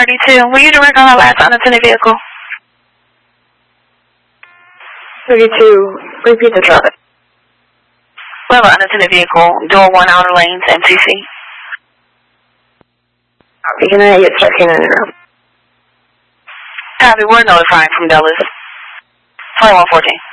32. Were you direct on the last unattended vehicle? 32. Repeat the traffic. We have an unattended vehicle, door 1 outer lanes, MTC. Copy, can I get checking in and around? Copy, we're notifying from Dulles. 2114.